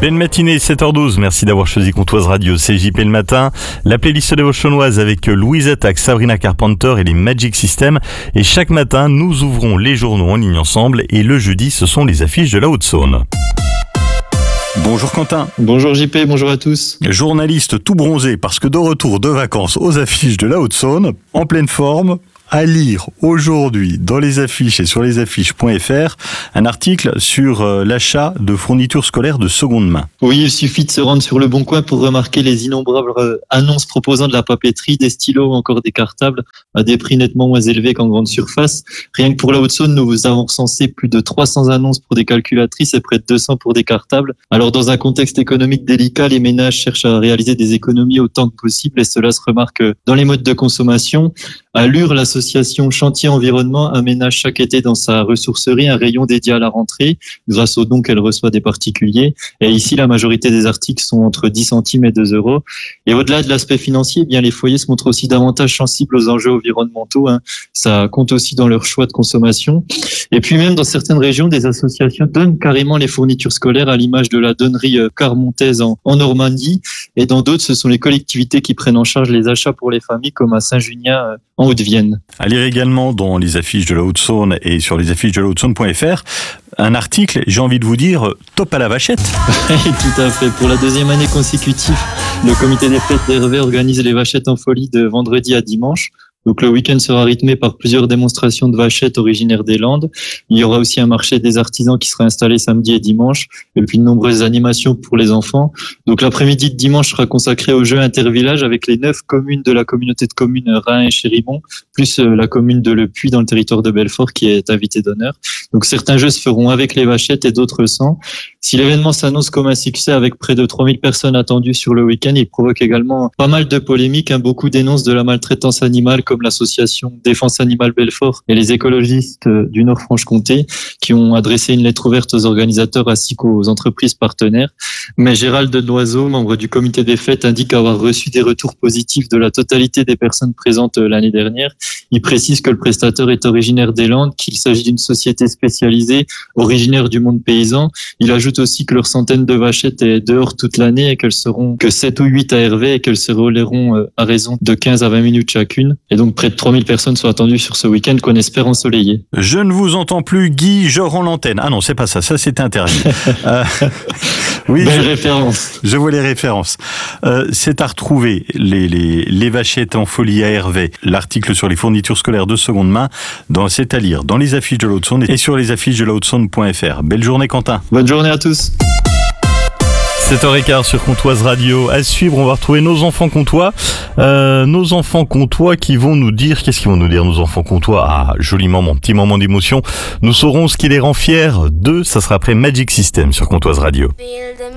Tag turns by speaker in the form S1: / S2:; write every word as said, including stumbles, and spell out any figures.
S1: Belle matinée, sept heures douze. Merci d'avoir choisi Comtoise Radio. C'est J P le matin. La playlist Devotionnoise avec Louise Attaque, Sabrina Carpenter et les Magic System. Et chaque matin, nous ouvrons les journaux en ligne ensemble. Et le jeudi, ce sont les affiches de la Haute-Saône. Bonjour Quentin.
S2: Bonjour J P, bonjour à tous.
S1: Journaliste tout bronzé parce que de retour de vacances aux affiches de la Haute-Saône, en pleine forme. À lire aujourd'hui dans les affiches et sur les affiches point f r un article sur euh, l'achat de fournitures scolaires de seconde main.
S2: Oui, il suffit de se rendre sur Le Bon Coin pour remarquer les innombrables euh, annonces proposant de la papeterie, des stylos ou encore des cartables à des prix nettement moins élevés qu'en grande surface. Rien que pour la Haute-Saône, nous avons recensé plus de trois cents annonces pour des calculatrices et près de deux cents pour des cartables. Alors dans un contexte économique délicat, les ménages cherchent à réaliser des économies autant que possible et cela se remarque dans les modes de consommation. À Lure, l'association Chantier Environnement aménage chaque été dans sa ressourcerie un rayon dédié à la rentrée, grâce aux dons qu'elle reçoit des particuliers. Et ici, la majorité des articles sont entre dix centimes et deux euros. Et au-delà de l'aspect financier, eh bien les foyers se montrent aussi davantage sensibles aux enjeux environnementaux. Hein. Ça compte aussi dans leur choix de consommation. Et puis même dans certaines régions, des associations donnent carrément les fournitures scolaires, à l'image de la donnerie Carmontaise en, en Normandie. Et dans d'autres, ce sont les collectivités qui prennent en charge les achats pour les familles, comme à Saint-Junien en Haute-Vienne.
S1: À lire également dans les affiches de la Haute-Saône et sur les affiches de la Haute-Saône point f r, un article, j'ai envie de vous dire, top à la vachette.
S2: Tout à fait. Pour la deuxième année consécutive, le comité des fêtes d'Hervé organise les vachettes en folie de vendredi à dimanche. Donc le week-end sera rythmé par plusieurs démonstrations de vachettes originaires des Landes. Il y aura aussi un marché des artisans qui sera installé samedi et dimanche, et puis de nombreuses animations pour les enfants. Donc l'après-midi de dimanche sera consacré aux jeux intervillages avec les neuf communes de la communauté de communes Rhin et Chérimont, plus la commune de Le Puy dans le territoire de Belfort qui est invité d'honneur. Donc certains jeux se feront avec les vachettes et d'autres sans. Si l'événement s'annonce comme un succès avec près de trois mille personnes attendues sur le week-end, il provoque également pas mal de polémiques. Hein. Beaucoup dénoncent de la maltraitance animale, comme l'association Défense Animale Belfort et les écologistes du Nord-Franche-Comté qui ont adressé une lettre ouverte aux organisateurs ainsi qu'aux entreprises partenaires. Mais Gérald Loiseau, membre du comité des fêtes, indique avoir reçu des retours positifs de la totalité des personnes présentes l'année dernière. Il précise que le prestataire est originaire des Landes, qu'il s'agit d'une société spécialisée originaire du monde paysan. Il ajoute aussi que leur centaine de vachettes est dehors toute l'année et qu'elles seront que sept ou huit à Hervé et qu'elles se relayeront à raison de quinze à vingt minutes chacune. Et donc près de trois mille personnes sont attendues sur ce week-end qu'on espère ensoleillé.
S1: Je ne vous entends plus, Guy, je rends l'antenne. Ah non, c'est pas ça, ça c'est interdit. euh, oui,
S2: Belle
S1: je,
S2: référence.
S1: Je vois les références. Euh, c'est à retrouver les, les, les vachettes en folie à Hervé, l'article sur les fournitures scolaires de seconde main, dans, c'est à lire dans les affiches de la Haute-Saône et sur les affiches de la Haute-Saône point f r. Belle journée Quentin.
S2: Bonne journée à tous.
S1: sept heures quinze sur Comtoise Radio. À suivre, on va retrouver nos enfants comtois. Euh, nos enfants comtois qui vont nous dire... Qu'est-ce qu'ils vont nous dire, nos enfants comtois? Ah, joli moment, petit moment d'émotion. Nous saurons ce qui les rend fiers d'eux. Ça sera après Magic System sur Comtoise Radio.